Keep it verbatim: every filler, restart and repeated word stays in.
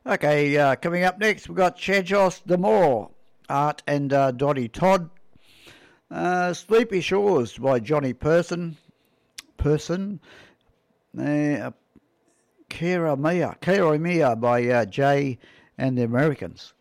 Okay, uh, coming up next, we've got Chejos Demore, Art and uh, Dottie Todd. Uh, Sleepy Shores by Johnny Person. Person. Uh, Kira Mia. Kira Mia by uh, Jay and the Americans.